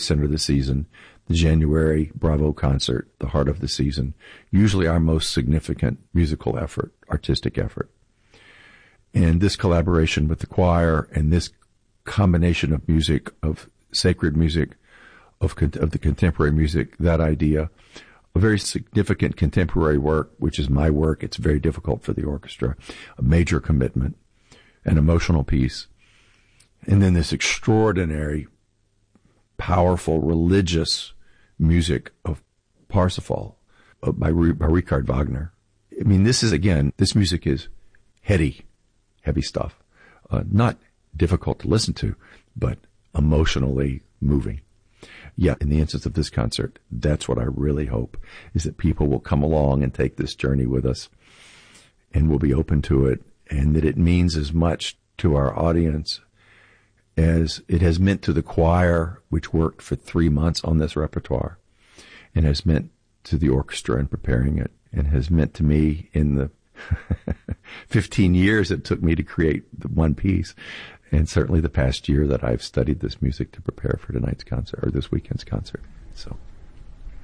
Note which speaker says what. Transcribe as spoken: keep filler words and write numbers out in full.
Speaker 1: center of the season, the January Bravo concert, the heart of the season, usually our most significant musical effort, artistic effort. And this collaboration with the choir and this combination of music, of sacred music, of, of the contemporary music, that idea, a very significant contemporary work, which is my work. It's very difficult for the orchestra, a major commitment, an emotional piece. And then this extraordinary, powerful, religious music of Parsifal uh, by, by Richard Wagner. I mean, this is, again, this music is heady, heavy stuff. Uh, not difficult to listen to, but emotionally moving. Yeah, in the instance of this concert, that's what I really hope, is that people will come along and take this journey with us and will be open to it, and that it means as much to our audience as it has meant to the choir, which worked for three months on this repertoire, and has meant to the orchestra in preparing it, and has meant to me in the fifteen years it took me to create the one piece. And certainly the past year that I've studied this music to prepare for tonight's concert, or this weekend's concert. So